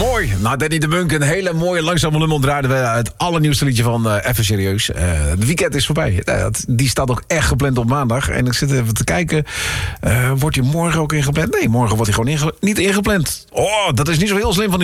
Mooi. Nou, Danny de Munk, een hele mooie langzame nummer draaiden we het allernieuwste liedje van Even Serieus. Het weekend is voorbij. Die staat ook echt gepland op maandag. En ik zit even te kijken. Wordt hij morgen ook ingepland? Nee, morgen wordt hij gewoon niet ingepland. Oh, dat is niet zo heel slim van